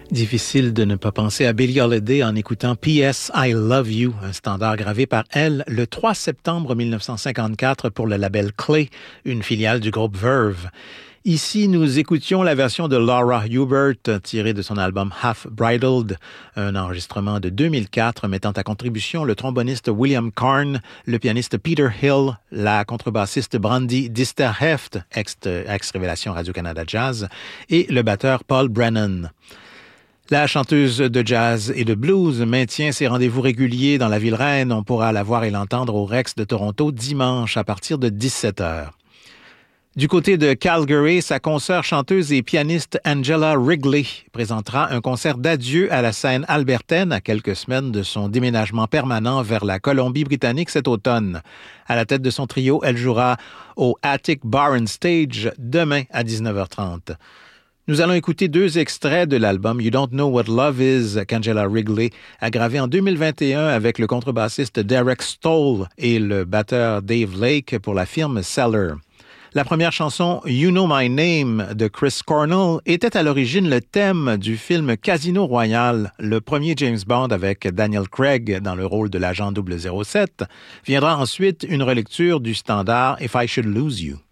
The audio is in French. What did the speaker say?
Difficile de ne pas penser à Billie Holiday en écoutant P.S. I Love You, un standard gravé par elle le 3 septembre 1954 pour le label Clay, une filiale du groupe Verve. Ici, nous écoutions la version de Laura Hubert tirée de son album Half Bridled, un enregistrement de 2004 mettant à contribution le tromboniste William Karn, le pianiste Peter Hill, la contrebassiste Brandy Disterheft, ex-révélation Radio-Canada Jazz, et le batteur Paul Brennan. La chanteuse de jazz et de blues maintient ses rendez-vous réguliers dans la ville reine. On pourra la voir et l'entendre au Rex de Toronto dimanche à partir de 17h. Du côté de Calgary, sa consoeur chanteuse et pianiste Angela Wrigley présentera un concert d'adieu à la scène albertaine à quelques semaines de son déménagement permanent vers la Colombie-Britannique cet automne. À la tête de son trio, elle jouera au Attic Bar and Stage demain à 19h30. Nous allons écouter 2 extraits de l'album You Don't Know What Love Is qu'Angela Wrigley a gravé en 2021 avec le contrebassiste Derek Stoll et le batteur Dave Lake pour la firme Cellar. La première chanson, You Know My Name, de Chris Cornell, était à l'origine le thème du film Casino Royale, le premier James Bond avec Daniel Craig dans le rôle de l'agent 007. Viendra ensuite une relecture du standard If I Should Lose You.